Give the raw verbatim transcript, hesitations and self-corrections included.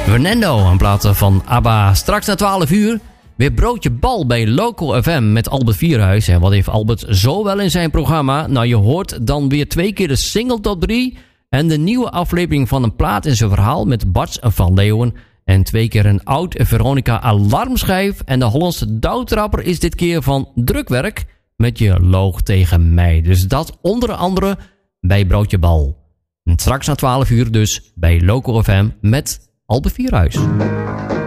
Fernando, een plaat van ABBA. Straks na twaalf uur weer broodje bal bij Local F M met Albert Vierhuis. En wat heeft Albert zo wel in zijn programma? Nou, je hoort dan weer twee keer de single top drie en de nieuwe aflevering van een plaat in zijn verhaal met Bart van Leeuwen. En twee keer een oud Veronica alarmschijf. En de Hollandse douwtrapper is dit keer van Drukwerk met Je loog tegen mij. Dus dat onder andere bij broodje bal. En straks na twaalf uur dus bij Local F M met Albert Vierhuis.